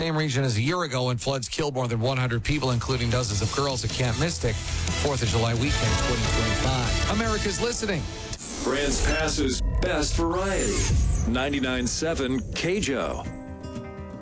same region as a year ago when floods killed more than 100 people, including dozens of girls at Camp Mystic. 4th of July weekend 2025. America's listening. Grants Pass's best variety. 99.7 KJO.